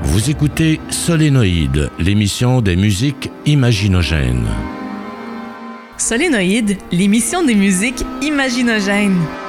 Vous écoutez Solénoïde, l'émission des musiques imaginogènes. Solénoïde, l'émission des musiques imaginogènes.